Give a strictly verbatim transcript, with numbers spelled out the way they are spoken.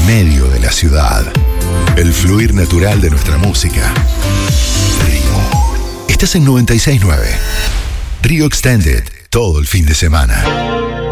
medio de la ciudad. El fluir natural de nuestra música. Río. Estás en noventa y seis punto nueve. Río Extended, todo el fin de semana.